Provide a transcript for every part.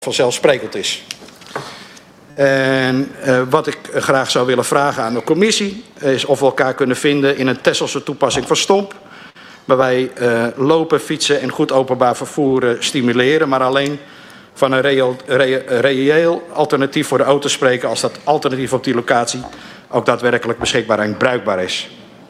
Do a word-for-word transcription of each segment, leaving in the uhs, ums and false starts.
vanzelfsprekend is. En uh, wat ik graag zou willen vragen aan de commissie is of we elkaar kunnen vinden in een Texelse toepassing van STOMP. Waar wij uh, lopen, fietsen en goed openbaar vervoer uh, stimuleren, maar alleen van een reëel, re, reëel alternatief voor de auto spreken als dat alternatief op die locatie ook daadwerkelijk beschikbaar en bruikbaar is.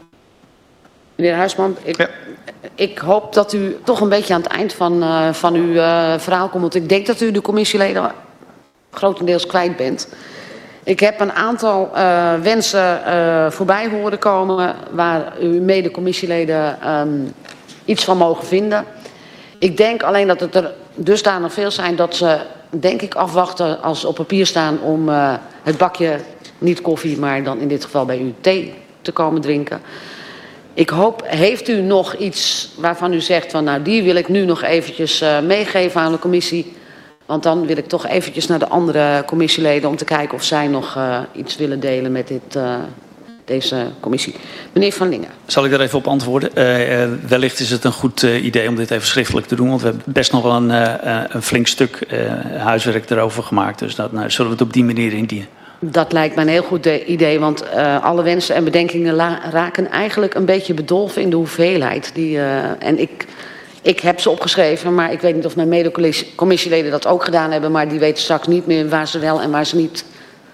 Meneer Huisman, ik, ja. ik hoop dat u toch een beetje aan het eind van, uh, van uw uh, verhaal komt. Want ik denk dat u de commissieleden grotendeels kwijt bent. Ik heb een aantal uh, wensen uh, voorbij horen komen waar uw mede-commissieleden um, iets van mogen vinden. Ik denk alleen dat het er dusdanig veel zijn dat ze, denk ik, afwachten als ze op papier staan om uh, het bakje, niet koffie, maar dan in dit geval bij u thee te komen drinken. Ik hoop, heeft u nog iets waarvan u zegt van nou die wil ik nu nog eventjes uh, meegeven aan de commissie. Want dan wil ik toch eventjes naar de andere commissieleden om te kijken of zij nog uh, iets willen delen met dit, uh, deze commissie. Meneer Van Lingen. Zal ik daar even op antwoorden? Uh, uh, wellicht is het een goed uh, idee om dit even schriftelijk te doen. Want we hebben best nog wel een, uh, een flink stuk uh, huiswerk erover gemaakt. Dus dat, nou, zullen we het op die manier indienen. Dat lijkt me een heel goed idee, want uh, alle wensen en bedenkingen raken eigenlijk een beetje bedolven in de hoeveelheid. Die, uh, en ik, ik heb ze opgeschreven, maar ik weet niet of mijn mede-commissieleden dat ook gedaan hebben. Maar die weten straks niet meer waar ze wel en waar ze niet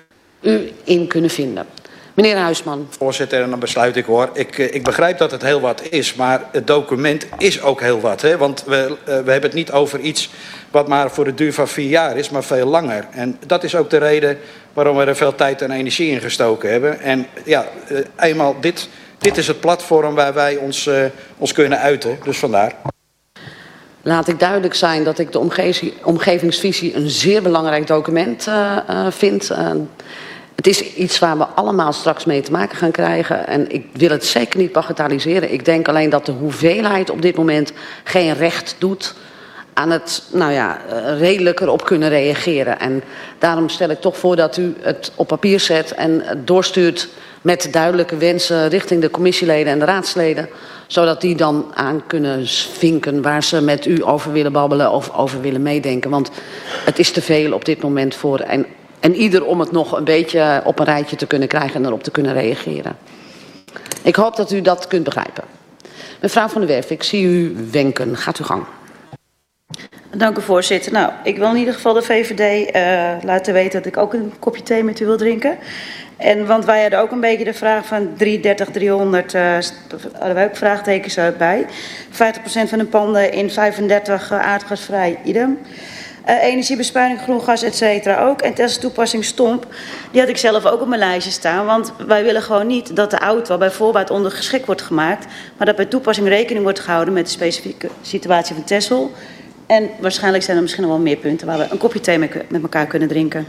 u in kunnen vinden. Meneer Huisman. Voorzitter, en dan besluit ik hoor. Ik, ik begrijp dat het heel wat is, maar het document is ook heel wat. Hè? Want we, uh, we hebben het niet over iets wat maar voor de duur van vier jaar is, maar veel langer. En dat is ook de reden waarom we er veel tijd en energie in gestoken hebben. En ja, uh, eenmaal dit, dit is het platform waar wij ons, uh, ons kunnen uiten. Dus vandaar. Laat ik duidelijk zijn dat ik de omge omgevingsvisie een zeer belangrijk document uh, uh, vind. Uh, Het is iets waar we allemaal straks mee te maken gaan krijgen. En ik wil het zeker niet bagatelliseren. Ik denk alleen dat de hoeveelheid op dit moment geen recht doet aan het nou ja, redelijker op kunnen reageren. En daarom stel ik toch voor dat u het op papier zet en doorstuurt met duidelijke wensen richting de commissieleden en de raadsleden. Zodat die dan aan kunnen vinken waar ze met u over willen babbelen of over willen meedenken. Want het is te veel op dit moment voor... En, En ieder om het nog een beetje op een rijtje te kunnen krijgen en erop te kunnen reageren. Ik hoop dat u dat kunt begrijpen. Mevrouw Van der Werf, ik zie u wenken. Gaat uw gang. Dank u, voorzitter. Nou, ik wil in ieder geval de V V D uh, laten weten dat ik ook een kopje thee met u wil drinken. En, want wij hadden ook een beetje de vraag van drieëndertig, driehonderd, uh, hadden wij ook vraagtekens bij. vijftig procent van de panden in vijfendertig uh, aardgasvrij, idem. Uh, energiebesparing, groen gas, et cetera ook. En Texelse toepassing STOMP, die had ik zelf ook op mijn lijstje staan. Want wij willen gewoon niet dat de auto bij voorbaat ondergeschikt wordt gemaakt. Maar dat bij toepassing rekening wordt gehouden met de specifieke situatie van Texel. En waarschijnlijk zijn er misschien nog wel meer punten waar we een kopje thee met, met elkaar kunnen drinken.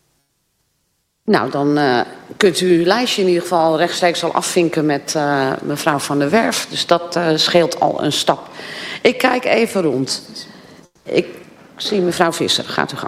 Nou, dan uh, kunt u uw lijstje in ieder geval rechtstreeks al afvinken met uh, mevrouw Van der Werf. Dus dat uh, scheelt al een stap. Ik kijk even rond. Ik... Ik zie mevrouw Visser. Gaat u gang.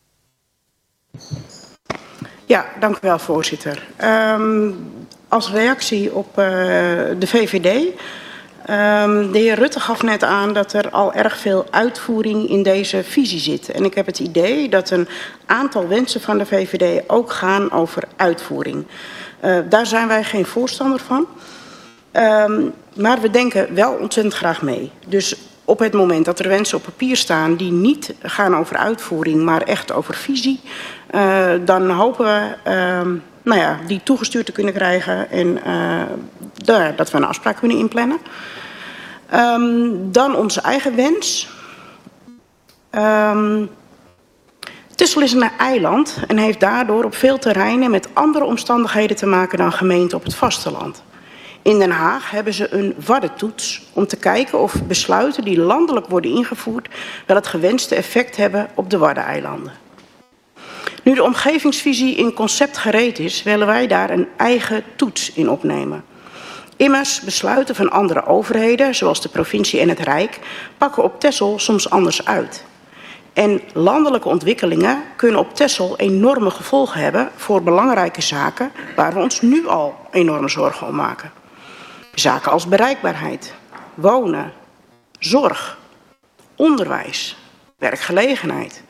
Ja, dank u wel, voorzitter. Um, als reactie op uh, de V V D. Um, de heer Rutte gaf net aan dat er al erg veel uitvoering in deze visie zit. En ik heb het idee dat een aantal wensen van de V V D ook gaan over uitvoering. Uh, daar zijn wij geen voorstander van. Um, maar we denken wel ontzettend graag mee. Dus op het moment dat er wensen op papier staan die niet gaan over uitvoering, maar echt over visie, uh, dan hopen we uh, nou ja, die toegestuurd te kunnen krijgen en uh, daar, dat we een afspraak kunnen inplannen. Um, dan onze eigen wens. Um, Texel is een eiland en heeft daardoor op veel terreinen met andere omstandigheden te maken dan gemeenten op het vasteland. In Den Haag hebben ze een waddentoets om te kijken of besluiten die landelijk worden ingevoerd wel het gewenste effect hebben op de Waddeneilanden. Nu de omgevingsvisie in concept gereed is, willen wij daar een eigen toets in opnemen. Immers, besluiten van andere overheden, zoals de provincie en het Rijk, pakken op Texel soms anders uit. En landelijke ontwikkelingen kunnen op Texel enorme gevolgen hebben voor belangrijke zaken waar we ons nu al enorme zorgen om maken. Zaken als bereikbaarheid, wonen, zorg, onderwijs, werkgelegenheid,